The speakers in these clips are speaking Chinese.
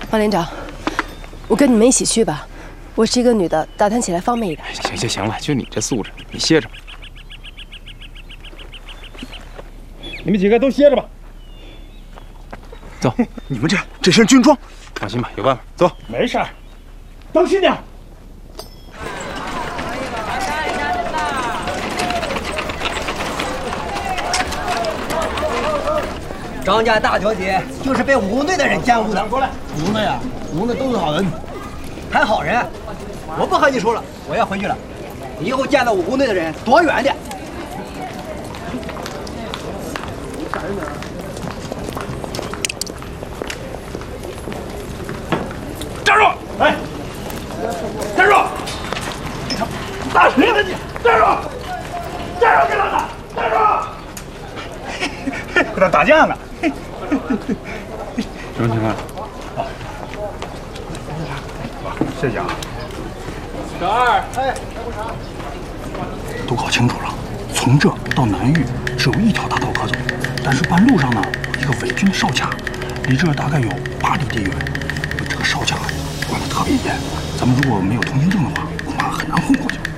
王连长，我跟你们一起去吧。我是一个女的，打探起来方便一点。 行了，就你这素质，你歇着吧。你们几个都歇着吧。走， 你们这身军装， 放心吧，有办法。走， 没事儿，当心点。 张家大小姐就是被武工队的人奸污的。 过来，武工队啊，武工队都是好人， 还好人。我不和你说了，我要回去了。以后见到武工队的人躲远点。 站住！哎，站住！打谁呢你？站住！站住！给老子！站住！和他打架呢。 什么情况？ 谢谢啊。 小二，哎， 都搞清楚了，从这到南峪只有一条大道可走，但是半路上呢有一个伪军哨卡，离这大概有8里地远。这个哨卡管得特别严，咱们如果没有通行证的话，恐怕很难混过去。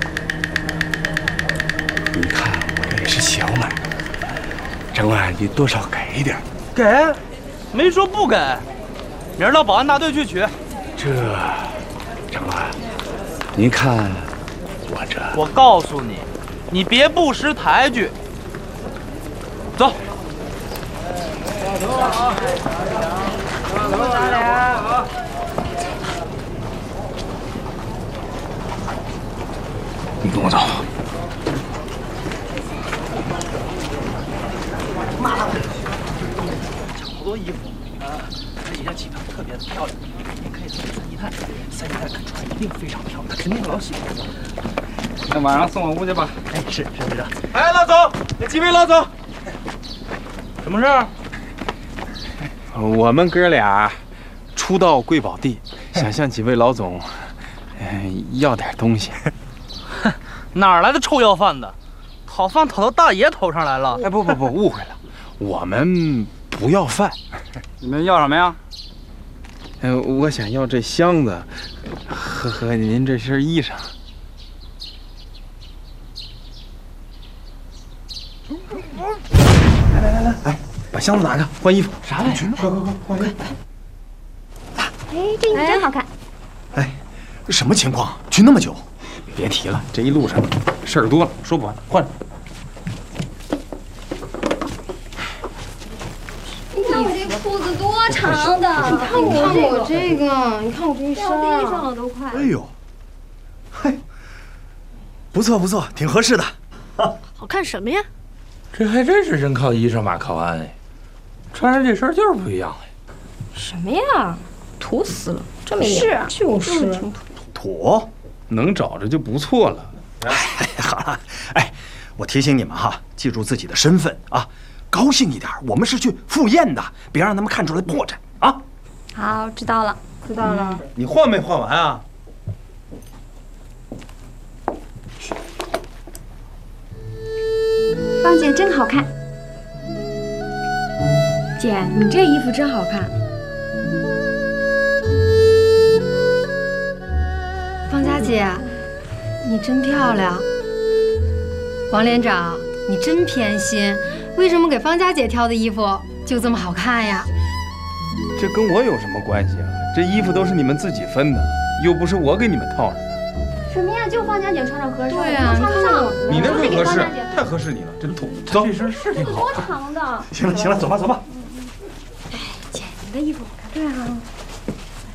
你看我这也是小买卖，整晚你多少给一点。 给，没说不给。明儿到保安大队去取。 这，长官，您看我这…… 我告诉你，你别不识抬举。走。 你跟我走。 好多衣服，这几件旗袍特别的漂亮，你可以送三姨太，三姨太看出来一定非常漂亮，她肯定老喜欢。 那晚上送我屋去吧。 哎，是队长。 哎，老总，那几位老总， 什么事儿？ 我们哥俩初到贵宝地，想向几位老总，要点东西。 哼，哪来的臭要饭的？讨饭讨到大爷头上来了。 哎，不，误会了，我们不要饭。 你们要什么呀？ 我想要这箱子和您这身衣裳。来，哎，把箱子拿开，换衣服。 啥来着？ 快，换衣服。 哎，这衣服真好看。 哎，什么情况？去那么久？ 别提了，这一路上事儿多了，说不完。换。 你看我这裤子多长的！你看我这个，你看我这衫，掉地上了都快。 哎呦，嘿，不错，挺合适的。 好看什么呀？ 这还真是人靠衣裳马靠鞍哎，穿上这身就是不一样哎。 什么呀？土死了，真没脸。是，就是土， 能找着就不错了。 哎，好了，哎，我提醒你们哈，记住自己的身份啊，高兴一点。我们是去赴宴的，别让他们看出来破绽啊。 好，知道了。 你换没换完啊？ 芳姐真好看。姐，你这衣服真好看。方家姐，你真漂亮。王连长，你真偏心，为什么给方家姐挑的衣服就这么好看呀？ 这跟我有什么关系啊？这衣服都是你们自己分的，又不是我给你们套上的。 什么呀？就方家姐穿着合适， 对呀， 穿不上。 你那更合适，太合适你了，真土。走， 这身是挺好多长的？ 行了，走吧。 哎，姐，你的衣服好看。对啊。